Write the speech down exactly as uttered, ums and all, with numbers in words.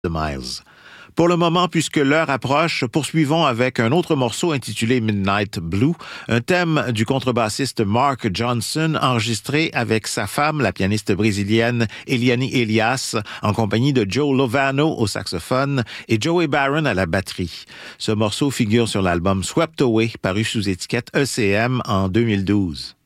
de Miles. Pour le moment, puisque l'heure approche, poursuivons avec un autre morceau intitulé Midnight Blue, un thème du contrebassiste Mark Johnson enregistré avec sa femme, la pianiste brésilienne Eliane Elias, en compagnie de Joe Lovano au saxophone et Joey Barron à la batterie. Ce morceau figure sur l'album Swept Away, paru sous étiquette E C M en deux mille douze.